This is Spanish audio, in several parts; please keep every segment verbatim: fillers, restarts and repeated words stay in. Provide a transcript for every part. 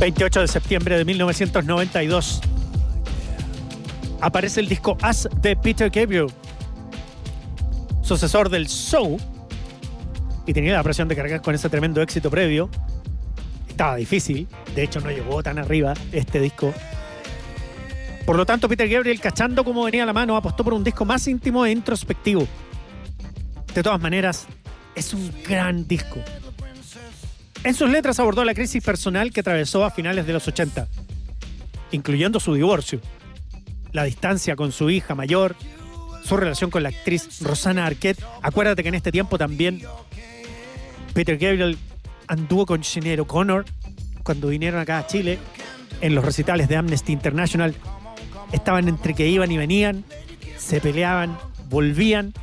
veintiocho de septiembre de mil novecientos noventa y dos aparece el disco Us de Peter Gabriel, sucesor del Show, y tenía la presión de cargar con ese tremendo éxito previo. Estaba difícil, de hecho no llegó tan arriba este disco. Por lo tanto, Peter Gabriel, cachando cómo venía la mano, apostó por un disco más íntimo e introspectivo. De todas maneras, es un gran disco. En sus letras abordó la crisis personal que atravesó a finales de los ochenta, incluyendo su divorcio, la distancia con su hija mayor, su relación con la actriz Rosanna Arquette. Acuérdate que en este tiempo también Peter Gabriel anduvo con Sinéad O'Connor cuando vinieron acá a Chile en los recitales de Amnesty International. Estaban entre que iban y venían, se peleaban, volvían.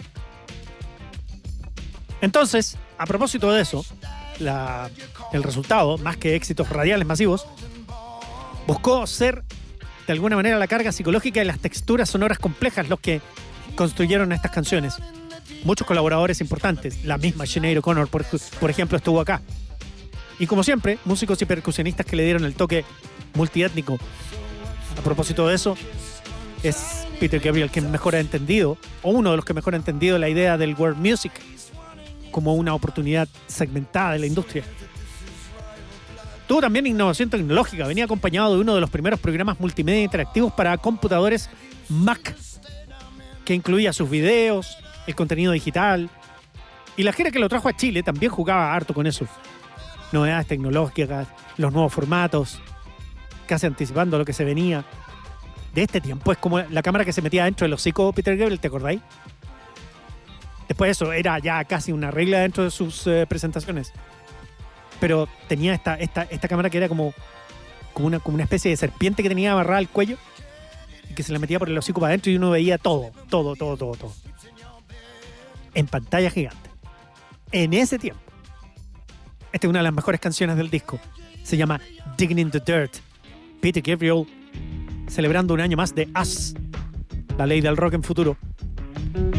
Entonces, a propósito de eso, la, el resultado, más que éxitos radiales masivos, buscó ser de alguna manera la carga psicológica y las texturas sonoras complejas los que construyeron estas canciones. Muchos colaboradores importantes, la misma Sinéad O'Connor, por, por ejemplo, estuvo acá. Y como siempre, músicos y percusionistas que le dieron el toque multiétnico. A propósito de eso, es Peter Gabriel quien mejor ha entendido, o uno de los que mejor ha entendido, la idea del world music como una oportunidad segmentada de la industria. Tuvo también innovación tecnológica. Venía acompañado de uno de los primeros programas multimedia interactivos para computadores Mac, que incluía sus videos, el contenido digital. Y la gira que lo trajo a Chile también jugaba harto con eso. Novedades tecnológicas, los nuevos formatos, casi anticipando lo que se venía. De este tiempo es como la cámara que se metía dentro del hocico de Peter Gabriel, ¿te acordáis? Después de eso era ya casi una regla dentro de sus eh, presentaciones. Pero tenía esta, esta, esta cámara que era como, como, una, como una especie de serpiente que tenía amarrada al cuello y que se la metía por el hocico para adentro y uno veía todo, todo, todo, todo, todo. En pantalla gigante. En ese tiempo. Esta es una de las mejores canciones del disco. Se llama Digging in the Dirt. Peter Gabriel celebrando un año más de Us, la ley del rock en futuro.